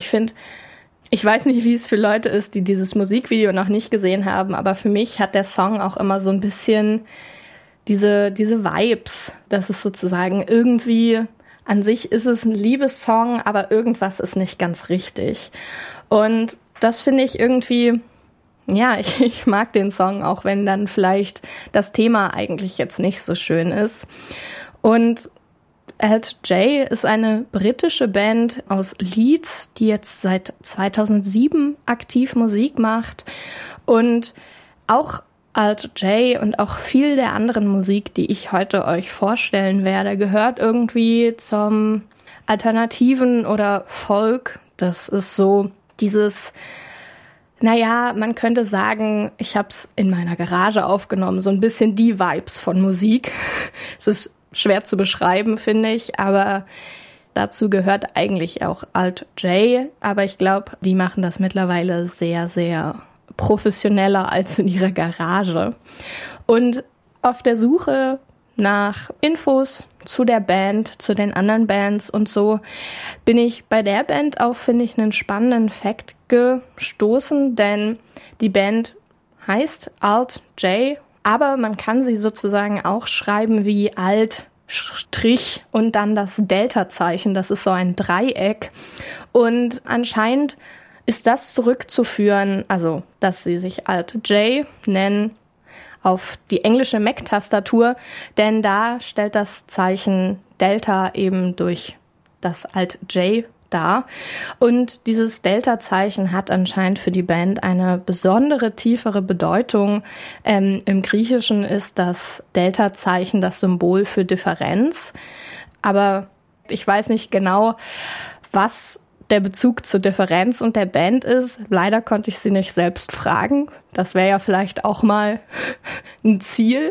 ich finde, ich weiß nicht, wie es für Leute ist, die dieses Musikvideo noch nicht gesehen haben, aber für mich hat der Song auch immer so ein bisschen diese Vibes. Das ist sozusagen irgendwie, an sich ist es ein Liebessong, aber irgendwas ist nicht ganz richtig. Und das finde ich irgendwie, ja, ich mag den Song, auch wenn dann vielleicht das Thema eigentlich jetzt nicht so schön ist. Und Alt J ist eine britische Band aus Leeds, die jetzt seit 2007 aktiv Musik macht. Und auch Alt J und auch viel der anderen Musik, die ich heute euch vorstellen werde, gehört irgendwie zum Alternativen oder Folk. Das ist so dieses, naja, man könnte sagen, ich habe es in meiner Garage aufgenommen, so ein bisschen die Vibes von Musik. Es ist schwer zu beschreiben, finde ich, aber dazu gehört eigentlich auch Alt J, aber ich glaube, die machen das mittlerweile sehr, sehr professioneller als in ihrer Garage. Und auf der Suche nach Infos zu der Band, zu den anderen Bands und so, bin ich bei der Band auf, finde ich, einen spannenden Fact gestoßen, denn die Band heißt Alt J, aber man kann sie sozusagen auch schreiben wie Alt Strich und dann das Delta-Zeichen. Das ist so ein Dreieck. Und anscheinend ist das zurückzuführen, also dass sie sich Alt J nennen, auf die englische Mac-Tastatur, denn da stellt das Zeichen Delta eben durch das Alt J dar. Und dieses Delta-Zeichen hat anscheinend für die Band eine besondere, tiefere Bedeutung. Im Griechischen ist das Delta-Zeichen das Symbol für Differenz. Aber ich weiß nicht genau, was der Bezug zur Differenz und der Band ist. Leider konnte ich sie nicht selbst fragen. Das wäre ja vielleicht auch mal ein Ziel.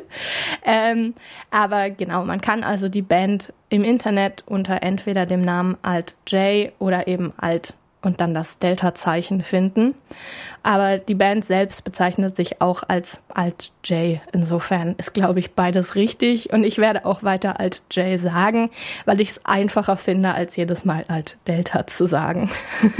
Aber genau, man kann also die Band im Internet unter entweder dem Namen Alt J oder eben Alt und dann das Delta-Zeichen finden. Aber die Band selbst bezeichnet sich auch als Alt J. Insofern ist, glaube ich, beides richtig. Und ich werde auch weiter Alt J sagen, weil ich es einfacher finde, als jedes Mal Alt Delta zu sagen.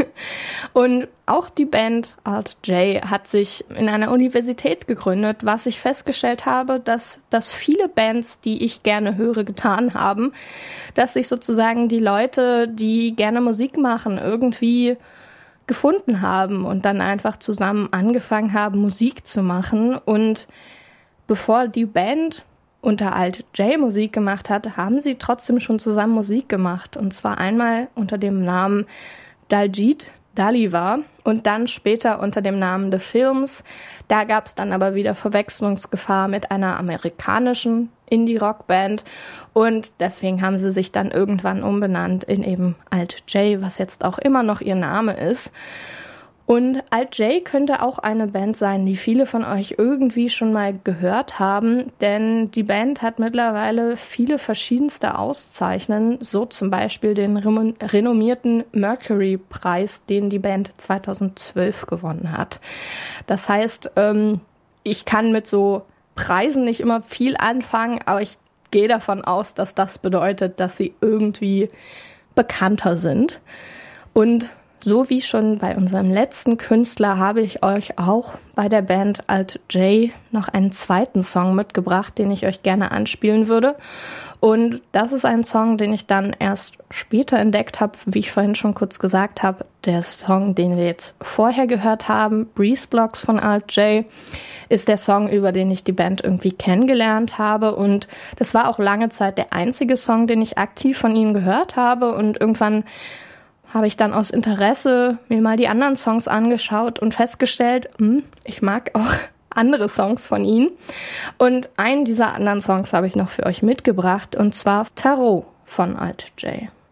Und auch die Band Alt J hat sich in einer Universität gegründet, was ich festgestellt habe, dass viele Bands, die ich gerne höre, getan haben, dass sich sozusagen die Leute, die gerne Musik machen, irgendwie gefunden haben und dann einfach zusammen angefangen haben, Musik zu machen. Und bevor die Band unter Alt J Musik gemacht hat, haben sie trotzdem schon zusammen Musik gemacht. Und zwar einmal unter dem Namen Daljit Daliva und dann später unter dem Namen The Films. Da gab es dann aber wieder Verwechslungsgefahr mit einer amerikanischen Indie-Rock-Band und deswegen haben sie sich dann irgendwann umbenannt in eben Alt J, was jetzt auch immer noch ihr Name ist. Und Alt J könnte auch eine Band sein, die viele von euch irgendwie schon mal gehört haben, denn die Band hat mittlerweile viele verschiedenste Auszeichnungen, so zum Beispiel den renommierten Mercury-Preis, den die Band 2012 gewonnen hat. Das heißt, ich kann mit so Preisen nicht immer viel anfangen, aber ich gehe davon aus, dass das bedeutet, dass sie irgendwie bekannter sind. Und so wie schon bei unserem letzten Künstler habe ich euch auch bei der Band Alt J noch einen zweiten Song mitgebracht, den ich euch gerne anspielen würde. Und das ist ein Song, den ich dann erst später entdeckt habe, wie ich vorhin schon kurz gesagt habe. Der Song, den wir jetzt vorher gehört haben, Breeze Blocks von Alt J, ist der Song, über den ich die Band irgendwie kennengelernt habe. Und das war auch lange Zeit der einzige Song, den ich aktiv von ihnen gehört habe. Und irgendwann habe ich dann aus Interesse mir mal die anderen Songs angeschaut und festgestellt, ich mag auch andere Songs von ihnen. Und einen dieser anderen Songs habe ich noch für euch mitgebracht, und zwar Tarot von Alt J.